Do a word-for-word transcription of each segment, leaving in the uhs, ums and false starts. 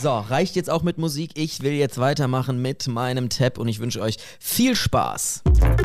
So, reicht jetzt auch mit Musik. Ich will jetzt weitermachen mit meinem Tab und ich wünsche euch viel Spaß.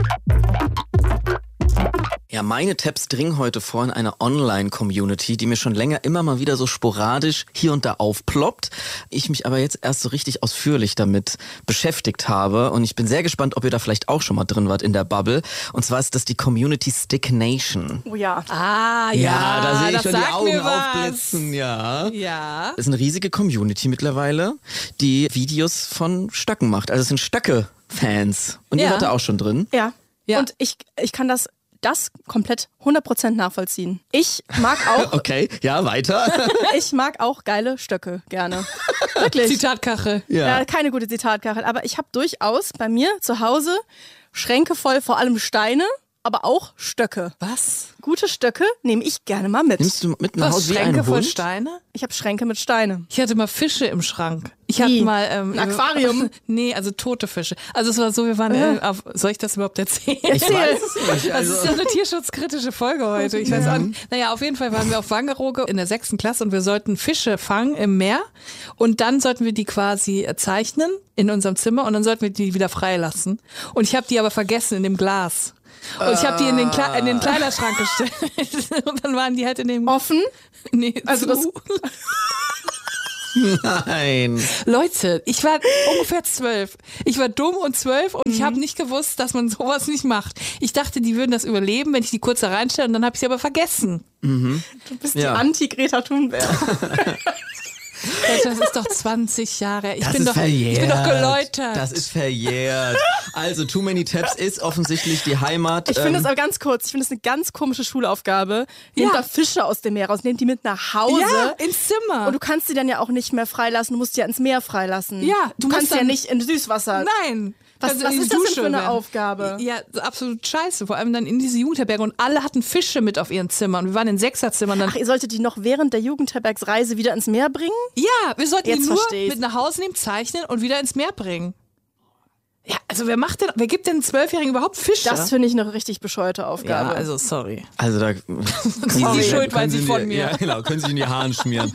Ja, meine Tabs dringen heute vor in einer Online-Community, die mir schon länger immer mal wieder so sporadisch hier und da aufploppt. Ich mich aber jetzt erst so richtig ausführlich damit beschäftigt habe und ich bin sehr gespannt, ob ihr da vielleicht auch schon mal drin wart in der Bubble. Und zwar ist das die Community Stick Nation. Oh ja. Ah, ja. Ja, da sehe ich das schon die sagt Augen mir was. aufblitzen, ja. Ja. Das ist eine riesige Community mittlerweile, die Videos von Stöcken macht. Also es sind Stöcke-Fans. Und ihr Ja. wart da auch schon drin. Ja. Ja. Und ich, ich kann das, das komplett hundert Prozent nachvollziehen. Ich mag auch, Okay, ja, weiter. ich mag auch geile Stöcke gerne. Wirklich. Zitatkachel. Ja, keine gute Zitatkachel, aber ich habe durchaus bei mir zu Hause Schränke voll, vor allem Steine, aber auch Stöcke. Was? Gute Stöcke nehme ich gerne mal mit. Nimmst du mit nach Was, Hause wie Schränke ein voll Hund? Ich Steine? habe Schränke mit Steine. Ich hatte mal Fische im Schrank. Ich Wie? hatte mal ähm, Ein Aquarium? Nee, also tote Fische. Also es war so, wir waren äh. auf, soll ich das überhaupt erzählen? Ich weiß es nicht. Das ist Also, ja eine tierschutzkritische Folge heute. Ich weiß auch nicht. Naja, auf jeden Fall waren wir auf Wangerooge in der sechsten Klasse und wir sollten Fische fangen im Meer und dann sollten wir die quasi zeichnen in unserem Zimmer und dann sollten wir die wieder freilassen. Und ich habe die aber vergessen in dem Glas. Und ich habe die in den, Kle in den Kleiderschrank gestellt und dann waren die halt in dem... Offen? Nee, Also zu. das- nein. Leute, ich war ungefähr zwölf. Ich war dumm und zwölf und ich habe nicht gewusst, dass man sowas nicht macht. Ich dachte, die würden das überleben, wenn ich die kurz da reinstelle und dann habe ich sie aber vergessen. Du bist Ja. die Anti-Greta Thunberg. Das ist doch zwanzig Jahre. Ich Das bin ist doch, verjährt. ich bin doch geläutert. Das ist verjährt. Also Too Many Tabs ist offensichtlich die Heimat. Ich finde ähm, es aber ganz kurz, ich finde es eine ganz komische Schulaufgabe. Nehmt Ja. da Fische aus dem Meer raus, nehmt die mit nach Hause. ja, ins Zimmer. Und du kannst die dann ja auch nicht mehr freilassen, du musst die ja ins Meer freilassen. Ja, du du musst kannst ja dann- nicht in Süßwasser. Nein. Was, Kannst was in die ist das denn Dusche für eine werfen. Aufgabe? Ja, absolut scheiße. Vor allem dann in diese Jugendherberge und alle hatten Fische mit auf ihren Zimmern. Wir waren in Sechserzimmern. Dann Ach, ihr solltet die noch während der Jugendherbergsreise wieder ins Meer bringen? ja, wir sollten Jetzt die nur versteh ich's. mit nach Hause nehmen, zeichnen und wieder ins Meer bringen. Ja, also wer macht denn, wer gibt denn Zwölfjährigen überhaupt Fische? Das finde ich eine richtig bescheuerte ja, Aufgabe. also sorry. Also da Sie können die Sie- Schuld, weil können sie in von die, mir. Ja, genau, können sich in die Haaren schmieren.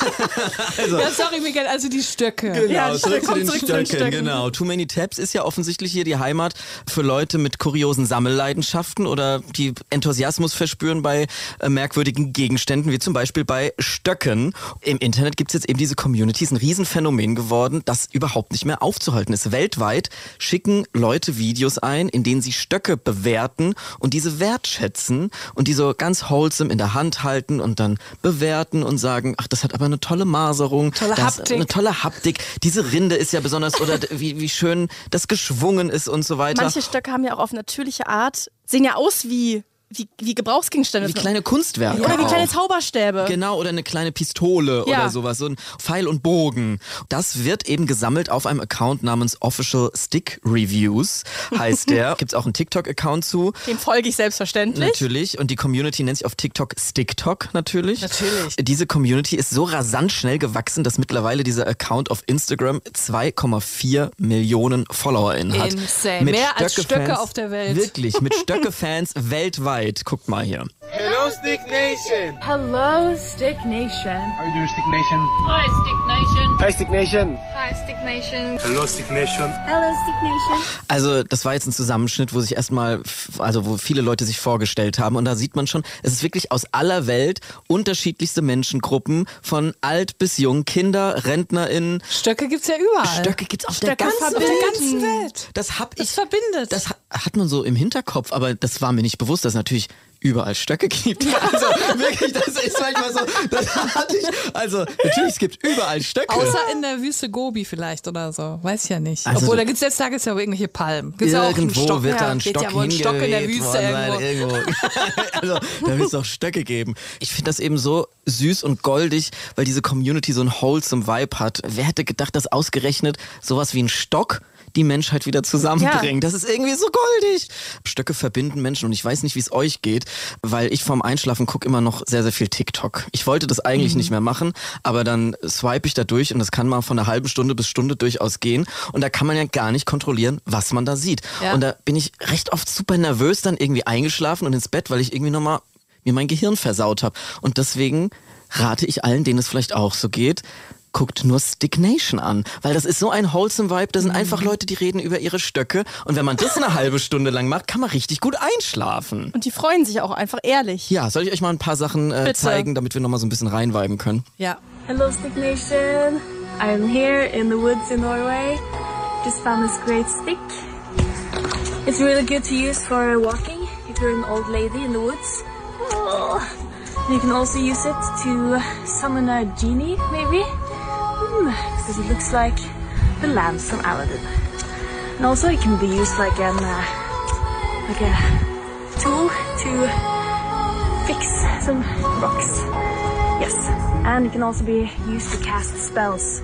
Ja, sorry, Miguel, also die Stöcke. Genau, Ja, zurück, zu komm den zurück zu den Stöcken, Stöcken. genau. Too Many Tabs ist ja offensichtlich hier die Heimat für Leute mit kuriosen Sammelleidenschaften oder die Enthusiasmus verspüren bei äh, merkwürdigen Gegenständen, wie zum Beispiel bei Stöcken. Im Internet gibt es jetzt eben diese Communities, ein Riesenphänomen geworden, das überhaupt nicht mehr aufzuhalten ist. Weltweit schicken Leute Videos ein, in denen sie Stöcke bewerten und diese wertschätzen und die so ganz wholesome in der Hand halten und dann bewerten und sagen, ach, das hat aber eine tolle Maserung. Tolle das, Haptik. Eine tolle Haptik. Diese Rinde ist ja besonders, oder wie, wie schön das geschwungen ist und so weiter. Manche Stöcke haben ja auch auf natürliche Art, sehen ja aus wie, wie, wie Gebrauchsgegenstände. wie kleine Kunstwerke. Oder wie auch. kleine Zauberstäbe. Genau, oder eine kleine Pistole Ja. oder sowas, so ein Pfeil und Bogen. Das wird eben gesammelt auf einem Account namens Official Stick Reviews, heißt der. Gibt's auch einen TikTok-Account zu. Dem folge ich selbstverständlich. Natürlich. Und die Community nennt sich auf TikTok StickTok natürlich. Natürlich. Diese Community ist so rasant schnell gewachsen, dass mittlerweile dieser Account auf Instagram zwei Komma vier Millionen FollowerInnen hat. Insane. Mehr als Stöcke auf der Welt. Wirklich, mit Stöcke-Fans weltweit. Guckt mal hier. Hello, Stick Nation. Hello, Stick Nation. How are you doing, Stick Nation? Hi, Stick Nation. Hi, Stick Nation. Hi, Stick Nation. Hello, Stick Nation. Hello, Stick Nation. Also das war jetzt ein Zusammenschnitt, wo sich erstmal, also wo viele Leute sich vorgestellt haben und da sieht man schon, es ist wirklich aus aller Welt unterschiedlichste Menschengruppen, von alt bis jung, Kinder, RentnerInnen. Stöcke gibt's ja überall. Stöcke gibt's auf Stöcke der ganzen auf der Welt. ganzen Welt. Das hab ich, Das verbindet. das ha- hat man so im Hinterkopf, aber das war mir nicht bewusst, dass es natürlich überall Stöcke gibt. Also wirklich, das ist manchmal so, das hatte ich, also natürlich, es gibt überall Stöcke. Außer in der Wüste Gobi vielleicht oder so. Weiß ich ja nicht. Also Obwohl, du- da gibt's jetzt, da gibt's ja auch irgendwelche Palmen. Gibt's ja auch einen Irgendwo Stock. wird da Ja, ein geht Stock ja wohl ein Stock in der hingeweht Wüste worden sein, irgendwo. irgendwo. Also da wird es auch Stöcke geben. Ich finde das eben so süß und goldig, weil diese Community so einen wholesome Vibe hat. Wer hätte gedacht, dass ausgerechnet sowas wie ein Stock die Menschheit wieder zusammenbringt. Ja. Das ist irgendwie so goldig. Stöcke verbinden Menschen und ich weiß nicht, wie es euch geht, weil ich vorm Einschlafen gucke immer noch sehr, sehr viel TikTok. Ich wollte das eigentlich Mhm. nicht mehr machen, aber dann swipe ich da durch und das kann mal von einer halben Stunde bis Stunde durchaus gehen und da kann man ja gar nicht kontrollieren, was man da sieht. Ja. Und da bin ich recht oft super nervös dann irgendwie eingeschlafen und ins Bett, weil ich irgendwie nochmal mir mein Gehirn versaut habe. Und deswegen rate ich allen, denen es vielleicht auch so geht, guckt nur Stick Nation an, weil das ist so ein wholesome Vibe, da sind einfach Leute, die reden über ihre Stöcke und wenn man das eine halbe Stunde lang macht, kann man richtig gut einschlafen. Und die freuen sich auch einfach ehrlich. Ja, soll ich euch mal ein paar Sachen äh, zeigen, damit wir nochmal so ein bisschen reinviben können? Ja. Hello, Stick Nation. I'm here in the woods in Norway. Just found this great stick. It's really good to use for walking if you're an old lady in the woods. Oh. You can also use it to summon a genie, maybe. Mm, because it looks like the lamp from Aladdin. And also it can be used like an uh, like a tool to fix some rocks. Yes, and it can also be used to cast spells.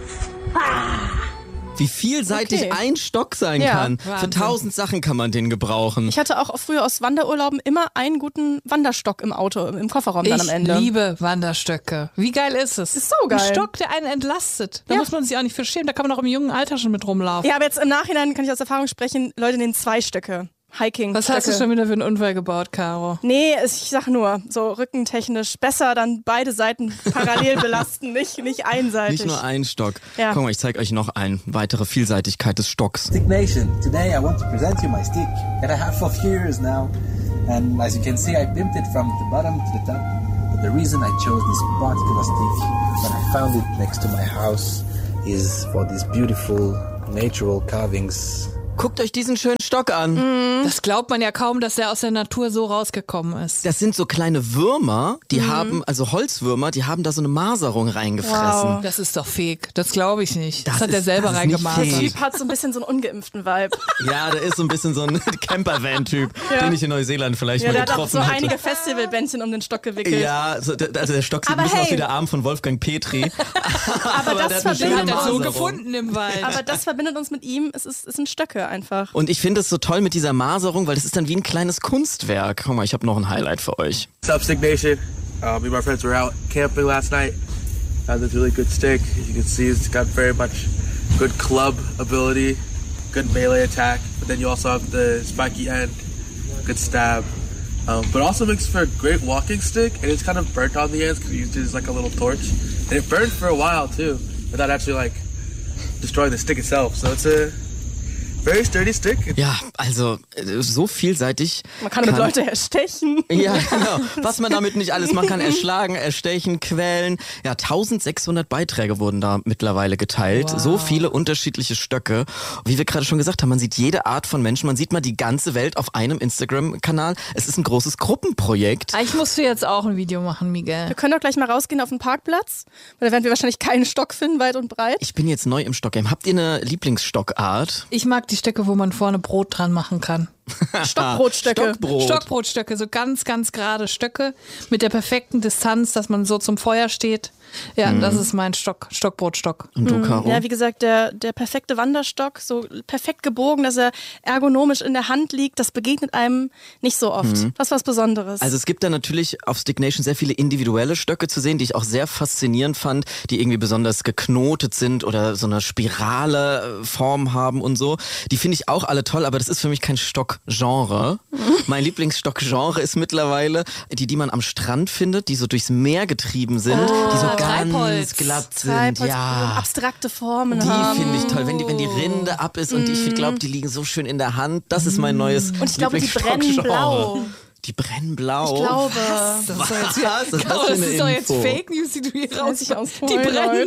Ah! Wie vielseitig Okay. ein Stock sein Ja, kann. Für Wahnsinn. tausend Sachen kann man den gebrauchen. Ich hatte auch früher aus Wanderurlauben immer einen guten Wanderstock im Auto, im Kofferraum dann am Ich Ende. liebe Wanderstöcke. Wie geil ist es? Ist so geil. Ein Stock, der einen entlastet. Da Ja. muss man sich auch nicht für schämen. Da kann man auch im jungen Alter schon mit rumlaufen. Ja, aber jetzt im Nachhinein kann ich aus Erfahrung sprechen, Leute nehmen zwei Stöcke. Hiking. Was hast du schon wieder für einen Unfall gebaut, Caro? Nee, es- ich sag nur, so rückentechnisch besser dann beide Seiten parallel belasten, nicht, nicht einseitig. Nicht nur ein Stock. Ja. Guck mal, ich zeige euch noch eine weitere Vielseitigkeit des Stocks. Stick Nation, today I want to present you my stick that I have for a few years now. And as you can see, I pimped it from the bottom to the top. But the reason I chose this particular stick when I found it next to my house is for these beautiful natural carvings. Guckt euch diesen schönen Stock an. Das glaubt man ja kaum, dass der aus der Natur so rausgekommen ist. Das sind so kleine Würmer, die haben, also Holzwürmer, die haben da so eine Maserung reingefressen. Wow. Das ist doch fake. Das glaube ich nicht. Das, Das hat er ist- selber das ist nicht reingemalt. fake. Der Typ hat so ein bisschen so einen ungeimpften Vibe. Ja, der ist so ein bisschen so ein Camper-Van-Typ, den ich in Neuseeland vielleicht Ja, mal der hat auch getroffen so hätte. einige Festivalbändchen um den Stock gewickelt. Ja, so, der- also der Stock sieht Aber ein bisschen hey. aus wie der Arm von Wolfgang Petri. aber, aber das der hat eine Den schöne hat er so Maserung. gefunden im Wald. aber das verbindet uns mit ihm. Es, ist, es sind Stöcke einfach. Und ich finde es so toll mit dieser Maserung, weil das ist dann wie ein kleines Kunstwerk. Guck mal, ich habe noch ein Highlight für euch. What's up, Stick Nation? Uh, me and my friends were out camping last night. Found this really good stick. As you can see, it's got very much good club ability, good melee attack, but then you also have the spiky end, good stab. Um, but also makes for a great walking stick, and it's kind of burnt on the ends because we used it as like a little torch. And it burned for a while too, without actually like destroying the stick itself. So it's a very sturdy stick. Ja, also äh, so vielseitig. Man kann damit Leute erstechen. Ja, genau. Was man damit nicht alles machen kann, erschlagen, erstechen, quälen. Ja, eintausendsechshundert Beiträge wurden da mittlerweile geteilt. Wow. So viele unterschiedliche Stöcke. Wie wir gerade schon gesagt haben, man sieht jede Art von Menschen. Man sieht mal die ganze Welt auf einem Instagram-Kanal. Es ist ein großes Gruppenprojekt. Ich musste jetzt auch ein Video machen, Miguel. Wir können doch gleich mal rausgehen auf den Parkplatz. Weil da werden wir wahrscheinlich keinen Stock finden, weit und breit. Ich bin jetzt neu im Stockgame. Habt ihr eine Lieblingsstockart? Ich mag die Stöcke, wo man vorne Brot dran machen kann. Stockbrotstöcke. Stockbrot. Stockbrotstöcke, so ganz, ganz gerade Stöcke mit der perfekten Distanz, dass man so zum Feuer steht. Ja, das ist mein Stock, Stockbrotstock. Und du, Caro? Ja, wie gesagt, der, der perfekte Wanderstock, so perfekt gebogen, dass er ergonomisch in der Hand liegt, das begegnet einem nicht so oft. Das ist was Besonderes. Also es gibt da natürlich auf Stick Nation sehr viele individuelle Stöcke zu sehen, die ich auch sehr faszinierend fand, die irgendwie besonders geknotet sind oder so eine spirale äh, Form haben und so. Die finde ich auch alle toll, aber das ist für mich kein Stockgenre. Mein Lieblingsstockgenre ist mittlerweile die, die man am Strand findet, die so durchs Meer getrieben sind, die so ganz Treibholz. glatt sind. Treibholz, Ja. abstrakte Formen Die haben. finde ich toll, wenn die, wenn die Rinde ab ist und ich glaube, die liegen so schön in der Hand. Das ist mein neues Und ich glaube, die brennen Lieblingsstockgenre. blau. Die brennen blau. Ich glaube. Das ist doch jetzt, Was? Was ist das Caro, für das eine ist doch jetzt Info? Fake News, die du hier Weiß raus. ich aus Die Twilight. brennen.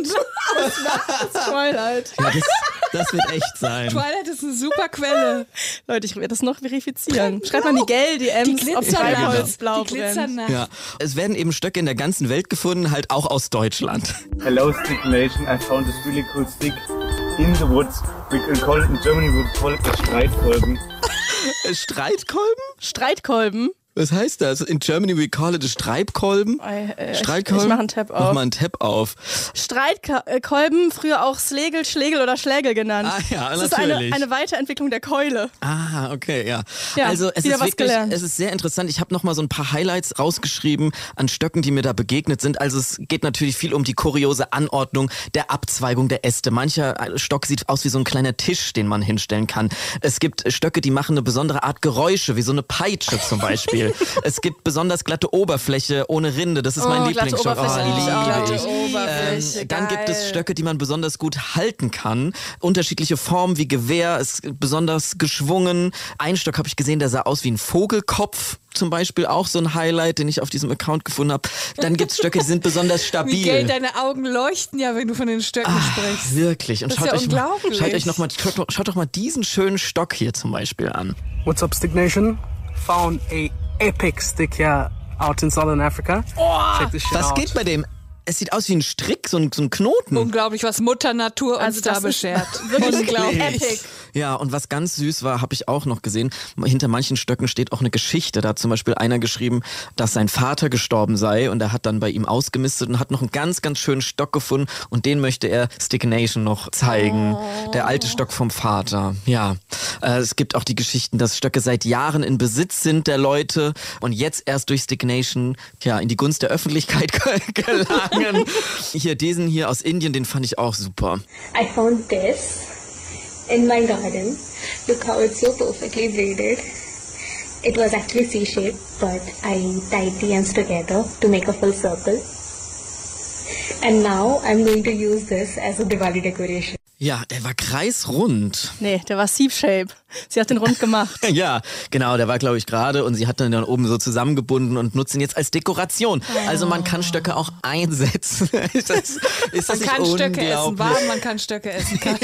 Das Twilight. Ja, das, das wird echt sein. Twilight ist eine super Quelle. Leute, ich werde das noch verifizieren. Schreibt mal in die Gel-D Ms, Die ob glitzern Treibholz blau Die brennt. glitzern nach. Ja. Es werden eben Stöcke in der ganzen Welt gefunden, halt auch aus Deutschland. Hello, Stick Nation. I found this really cool stick in the woods. We can call it in Germany, we would call it a Streitkolben. Äh, Streitkolben? Streitkolben. Was heißt das? In Germany we call it a Streitkolben. Äh, äh, ich- Streitkolben? ich mach einen Tab auf. Mach mal einen Tab auf. Streitkolben, früher auch Slegel, Schlegel oder Schlägel genannt. Ah ja, das ist eine, natürlich. eine Weiterentwicklung der Keule. Ah, okay, ja. Ja, also es wieder ist was wirklich, gelernt. es ist sehr interessant. Ich habe noch mal so ein paar Highlights rausgeschrieben an Stöcken, die mir da begegnet sind. Also es geht natürlich viel um die kuriose Anordnung der Abzweigung der Äste. Mancher Stock sieht aus wie so ein kleiner Tisch, den man hinstellen kann. Es gibt Stöcke, die machen eine besondere Art Geräusche, wie so eine Peitsche zum Beispiel. Beispiel. Es gibt besonders glatte Oberfläche ohne Rinde. Das ist mein Oh, Lieblingsstock. glatte Oberfläche liebe ich auch. liebe Glatte ich. Oberfläche, Ähm, dann gibt es geil. Stöcke, die man besonders gut halten kann. Unterschiedliche Formen wie Gewehr, ist besonders geschwungen. Ein Stock habe ich gesehen, der sah aus wie ein Vogelkopf. Zum Beispiel auch so ein Highlight, den ich auf diesem Account gefunden habe. Dann gibt es Stöcke, die sind besonders stabil. Miguel, deine Augen leuchten ja, wenn du von den Stöcken Ah, sprichst. wirklich. Und Das ist schaut, ja euch mal, unglaublich. schaut euch noch mal, schaut, doch- schaut doch mal diesen schönen Stock hier zum Beispiel an. What's up, Stick Nation? Found a epic stick here out in Southern Africa. Check this shit Was out. geht bei dem? Es sieht aus wie ein Strick, so ein, so ein Knoten. Unglaublich, was Mutter Natur uns Also da das ist beschert. wirklich Unglaublich. epic. Ja, und was ganz süß war, habe ich auch noch gesehen, hinter manchen Stöcken steht auch eine Geschichte. Da hat zum Beispiel einer geschrieben, dass sein Vater gestorben sei und er hat dann bei ihm ausgemistet und hat noch einen ganz, ganz schönen Stock gefunden und den möchte er Stick Nation noch zeigen. Oh. Der alte Stock vom Vater. Ja, äh, es gibt auch die Geschichten, dass Stöcke seit Jahren in Besitz sind der Leute und jetzt erst durch Stick Nation ja, in die Gunst der Öffentlichkeit gelangen. Hier, diesen hier aus Indien, den fand ich auch super. I found this in my garden. Look how it's so perfectly braided. It was actually C-shaped, but I tied the ends together to make a full circle. And now I'm going to use this as a Diwali decoration. Ja, der war kreisrund. Nee, der war Sieve-Shape. Sie hat den rund gemacht. Ja, genau, der war, glaube ich, gerade und sie hat dann, dann oben so zusammengebunden und nutzt ihn jetzt als Dekoration. Also man kann Stöcke auch einsetzen. ist das, ist das Man kann nicht Stöcke essen unglaublich? warm, man kann Stöcke essen kalt.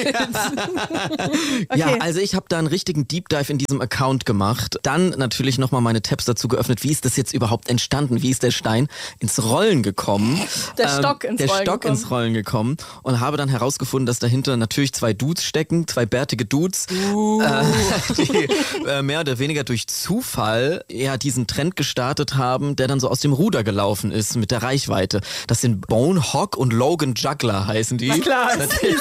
Ja, Okay. also ich habe da einen richtigen Deep Dive in diesem Account gemacht. Dann natürlich nochmal meine Tabs dazu geöffnet. Wie ist das jetzt überhaupt entstanden? Wie ist der Stein ins Rollen gekommen? Der Stock ins der Rollen Stock gekommen. ins Rollen gekommen. Und habe dann herausgefunden, dass dahinter natürlich zwei Dudes stecken, zwei bärtige Dudes, Uh. äh, die äh, mehr oder weniger durch Zufall ja diesen Trend gestartet haben, der dann so aus dem Ruder gelaufen ist mit der Reichweite. Das sind Bone Hogg und Logan Juggler heißen die. klar, Natürlich.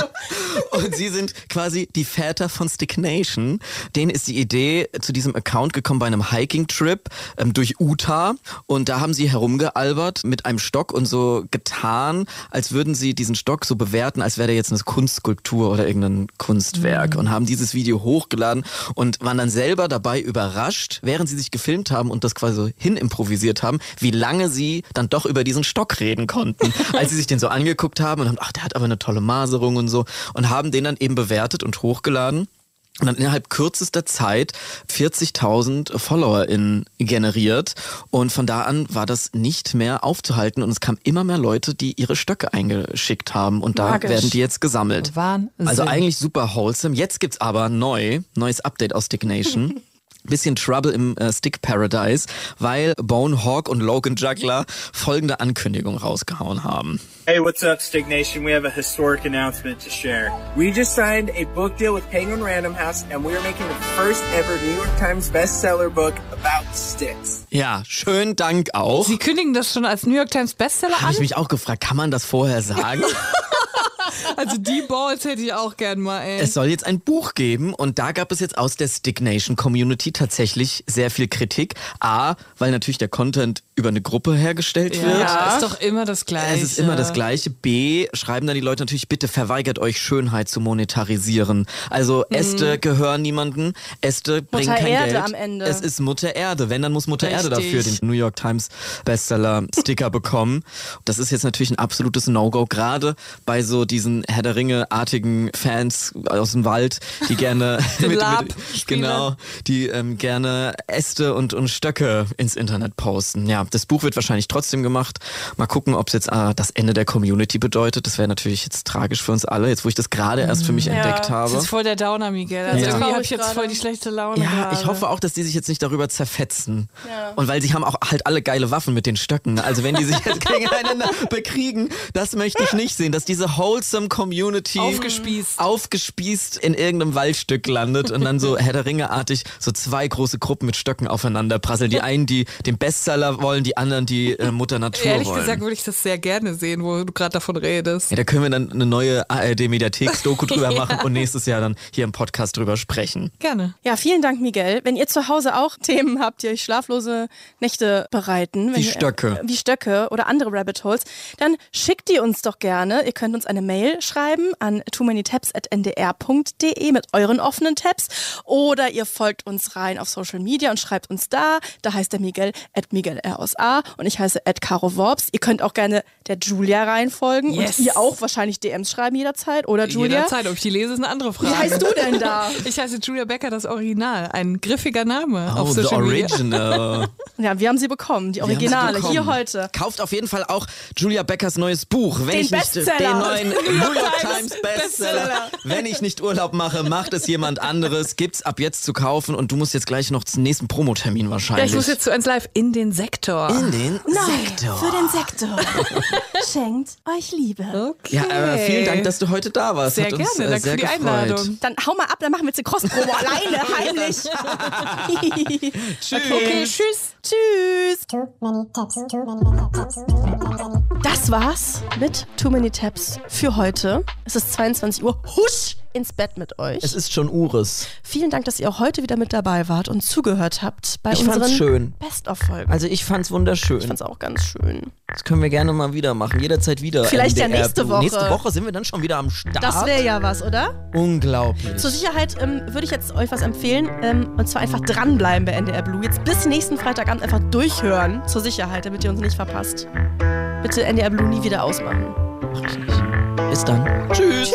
Und sie sind quasi die Väter von Stick Nation. Denen ist die Idee zu diesem Account gekommen bei einem Hiking-Trip ähm, durch Utah. Und da haben sie herumgealbert mit einem Stock und so getan, als würden sie diesen Stock so bewerten, als wäre der jetzt eine Kunstskulptur oder irgendein Kunstwerk. Und haben dieses Video hochgeladen und waren dann selber dabei überrascht, während sie sich gefilmt haben und das quasi so hin improvisiert haben, wie lange sie dann doch über diesen Stock reden konnten. Als sie sich den so angeguckt haben und haben, ach, der hat aber eine tolle Maserung und so und haben den dann eben bewertet und hochgeladen. Und dann innerhalb kürzester Zeit vierzigtausend FollowerInnen generiert. Und von da an war das nicht mehr aufzuhalten. Und es kamen immer mehr Leute, die ihre Stöcke eingeschickt haben. Und da Magisch. werden die jetzt gesammelt. Wahnsinn. Also eigentlich super wholesome. Jetzt gibt's aber neu, neues Update aus Stick Nation. Bisschen Trouble im äh, Stick Paradise, weil Bone Hogg und Logan Juggler folgende Ankündigung rausgehauen haben. Hey, what's up, Stick Nation? We have a historic announcement to share. We just signed a book deal with Penguin Random House, and we are making the first ever New York Times bestseller book about sticks. Ja, schönen Dank auch. Sie kündigen das schon als New York Times Bestseller Habe an? ich mich auch gefragt, kann man das vorher sagen? Also die Balls hätte ich auch gern mal, ey. Es soll jetzt ein Buch geben und da gab es jetzt aus der Stick Nation Community tatsächlich sehr viel Kritik. A, weil natürlich der Content über eine Gruppe hergestellt wird. Ja, ist doch immer das Gleiche. Es ist immer das Gleiche. B, schreiben dann die Leute natürlich, bitte verweigert euch Schönheit zu monetarisieren. Also Äste gehören niemandem, Äste bringen Mutter kein Erde Geld. am Ende. Es ist Mutter Erde. Wenn, dann muss Mutter Erde Richtig. dafür den New York Times Bestseller Sticker bekommen. Das ist jetzt natürlich ein absolutes No-Go, gerade bei so diesen Herr der Ringe-artigen Fans aus dem Wald, die gerne Den Lab spielen. genau, die ähm, gerne Äste und, und Stöcke ins Internet posten. Ja, das Buch wird wahrscheinlich trotzdem gemacht. Mal gucken, ob es jetzt äh, das Ende der Community bedeutet. Das wäre natürlich jetzt tragisch für uns alle, jetzt wo ich das gerade erst für mich Ja. entdeckt Das habe. ist voll der Downer, Miguel. Also Ja. irgendwie Traurig habe ich jetzt gerade. voll die schlechte Laune Ja, gerade. ich hoffe auch, dass die sich jetzt nicht darüber zerfetzen. Ja. Und weil sie haben auch halt alle geile Waffen mit den Stöcken. Also wenn die sich jetzt gegeneinander bekriegen, das möchte ich nicht sehen, dass diese wholesome Community Aufgespießt. aufgespießt in irgendeinem Waldstück landet und dann so Herr der Ringe-artig so zwei große Gruppen mit Stöcken aufeinander prasseln. Die einen, die den Bestseller wollen wollen, die anderen die äh, Mutter Natur Ehrlich wollen. gesagt würde ich das sehr gerne sehen, wo du gerade davon redest. Ja, da können wir dann eine neue A R D-Mediatheks-Doku drüber machen und nächstes Jahr dann hier im Podcast drüber sprechen. Gerne. Ja, vielen Dank, Miguel. Wenn ihr zu Hause auch Themen habt, die euch schlaflose Nächte bereiten, wenn Wie ihr, Stöcke. Wie Stöcke oder andere Rabbit Holes, dann schickt die uns doch gerne. Ihr könnt uns eine Mail schreiben an too many tabs at n d r punkt d e mit euren offenen Tabs oder ihr folgt uns rein auf Social Media und schreibt uns da. Da heißt der Miguel at Miguel R aus A und ich heiße at Caro Worps. Ihr könnt auch gerne der Julia reinfolgen Yes. und ihr auch wahrscheinlich D Ms schreiben jederzeit, oder Julia? Jederzeit. Ob ich die lese, ist eine andere Frage. Wie heißt du denn da? Ich heiße Julia Becker, das Original. Ein griffiger Name Oh, auf the Social Media. original. Ja, wir haben sie bekommen, die Wir haben sie Originale, bekommen. hier heute. Kauft auf jeden Fall auch Julia Beckers neues Buch. Wenn Den ich nicht, Bestseller. den neuen New York Times Times Bestseller. Bestseller. Wenn ich nicht Urlaub mache, macht es jemand anderes. Gibt's ab jetzt zu kaufen und du musst jetzt gleich noch zum nächsten Promotermin Ja, wahrscheinlich. ich muss jetzt zu eins live in den Sektor. in den Nein, Sektor. für den Sektor. Schenkt euch Liebe. Okay. Ja, äh, vielen Dank, dass du heute da warst. Sehr Hat uns, gerne, äh, danke sehr für die gefreut. Einladung. Dann hau mal ab, dann machen wir jetzt die Cross-Promo alleine, heimlich. Tschüss. Okay, tschüss. Tschüss. Too many tabs, too many tabs, too many. Das war's mit Too Many Tabs für heute. Es ist zweiundzwanzig Uhr. Husch ins Bett mit euch. Es ist schon Ures. Vielen Dank, dass ihr auch heute wieder mit dabei wart und zugehört habt bei Ich unseren fand's schön. Best-of-Folgen. Also ich fand's wunderschön. Ich fand's auch ganz schön. Das können wir gerne mal wieder machen. Jederzeit wieder. Vielleicht ja N D R nächste Blue. Woche. Nächste Woche sind wir dann schon wieder am Start. Das wäre ja was, oder? Unglaublich. Zur Sicherheit ähm, würde ich jetzt euch was empfehlen. Ähm, und zwar einfach dranbleiben bei N D R Blue. Jetzt bis nächsten Freitagabend einfach durchhören. Zur Sicherheit, damit ihr uns nicht verpasst. Bitte N D R Blue nie wieder ausmachen. Bis dann. Tschüss.